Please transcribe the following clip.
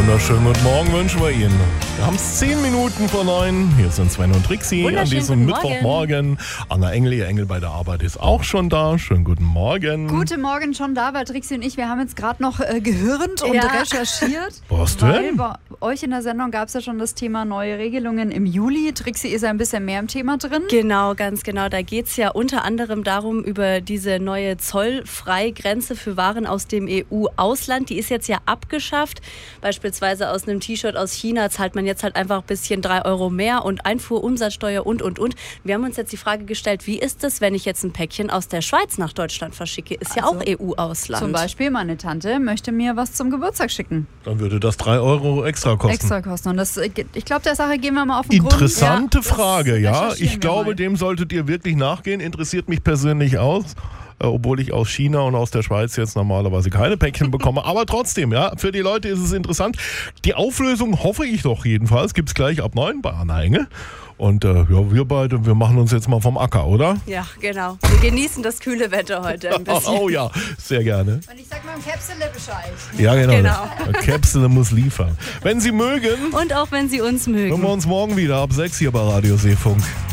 Wunderschönen guten Morgen wünschen wir Ihnen. Wir haben es 10 Minuten vor 9. Hier sind Sven und Trixi an diesem Mittwochmorgen. Anna Engel, ihr Engel bei der Arbeit, ist auch schon da. Schönen guten Morgen. Guten Morgen schon da, weil Trixi und ich, wir haben jetzt gerade noch gehirnt und recherchiert. Was denn? Bei euch in der Sendung gab es ja schon das Thema neue Regelungen im Juli. Trixi ist ja ein bisschen mehr im Thema drin. Genau, ganz genau. Da geht es ja unter anderem darum, über diese neue Zollfreigrenze für Waren aus dem EU-Ausland. Die ist jetzt ja abgeschafft. Beispielsweise aus einem T-Shirt aus China zahlt man jetzt halt einfach ein bisschen 3 Euro mehr und Einfuhrumsatzsteuer und. Wir haben uns jetzt die Frage gestellt, wie ist es, wenn ich jetzt ein Päckchen aus der Schweiz nach Deutschland verschicke? Ist ja auch EU-Ausland. Zum Beispiel, meine Tante möchte mir was zum Geburtstag schicken. Dann würde das 3 Euro extra kosten. Und das, ich glaube, der Sache gehen wir mal auf den Grund. Interessante Frage, ja. Ich glaube, dem solltet ihr wirklich nachgehen. Interessiert mich persönlich aus. Obwohl ich aus China und aus der Schweiz jetzt normalerweise keine Päckchen bekomme. Aber trotzdem, ja, für die Leute ist es interessant. Die Auflösung hoffe ich doch jedenfalls. Gibt es gleich ab 9 bei Anna Engel. Und wir beide, wir machen uns jetzt mal vom Acker, oder? Ja, genau. Wir genießen das kühle Wetter heute ein bisschen. Oh ja, sehr gerne. Und ich sag mal im Käpsele Bescheid. Ja, genau. Käpsele muss liefern. Wenn Sie mögen. Und auch wenn Sie uns mögen. Hören wir uns morgen wieder ab 6 hier bei Radio Seefunk.